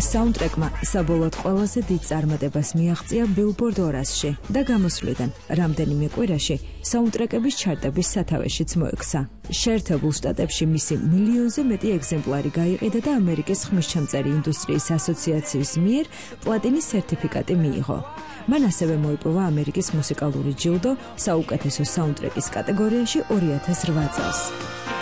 საუნდტრეკმა საბოლოოდ ყველაზე დიდ წარმატებას მიაღწია Billboard 200-ში და გამოსვლიდან რამდენიმე კვირაში საუნდტრეკების ჩარტების სათავეშიც მოექცა. შეერთებულ შტატებში მისი მილიონზე მეტი ეგზემპლარი გაიყიდა და ამერიკის ხმისჩამწერი ინდუსტრიის ასოციაციის მიერ პლატინის სერტიფიკატი მიიღო. მან ასევე მოიპოვა ამერიკის მუსიკალური ჯილდო საუკეთესო საუნდტრეკის კატეგორიაში 2008 წელს.